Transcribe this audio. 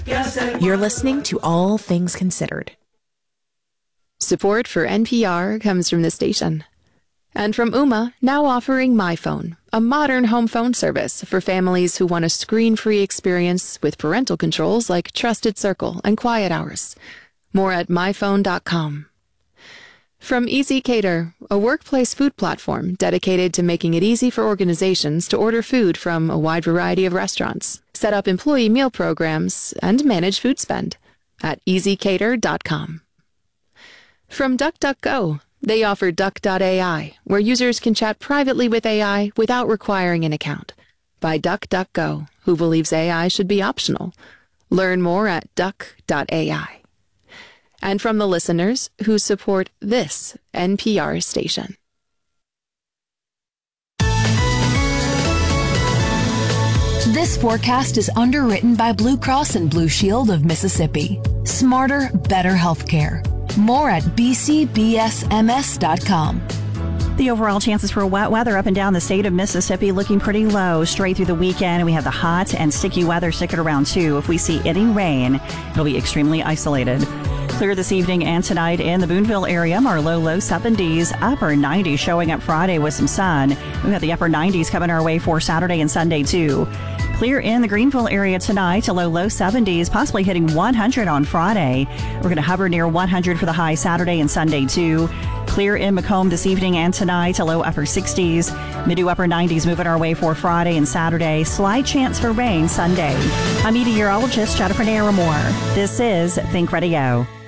You're listening to All Things Considered. Support for NPR comes from the station. And from Ooma, now offering MyPhone, a modern home phone service for families who want a screen-free experience with parental controls like Trusted Circle and Quiet Hours. More at myphone.com. From Easy Cater, a workplace food platform dedicated to making it easy for organizations to order food from a wide variety of restaurants, set up employee meal programs, and manage food spend at easycater.com. From DuckDuckGo, they offer Duck.ai, where users can chat privately with AI without requiring an account. By DuckDuckGo, who believes AI should be optional. Learn more at Duck.ai. And from the listeners who support this NPR station. This forecast is underwritten by Blue Cross and Blue Shield of Mississippi. Smarter, better healthcare. More at bcbsms.com. The overall chances for wet weather up and down the state of Mississippi looking pretty low straight through the weekend. We have the hot and sticky weather sticking around too. If we see any rain, it'll be extremely isolated. Clear this evening and tonight in the Boonville area. Our low 70s, upper 90s showing up Friday with some sun. We've got the upper 90s coming our way for Saturday and Sunday too. Clear in the Greenville area tonight to low 70s, possibly hitting 100 on Friday. We're going to hover near 100 for the high Saturday and Sunday too. Clear in Macomb this evening and tonight to low upper 60s. Mid to upper 90s moving our way for Friday and Saturday. Slight chance for rain Sunday. I'm meteorologist Jennifer Naramore. This is Think Radio.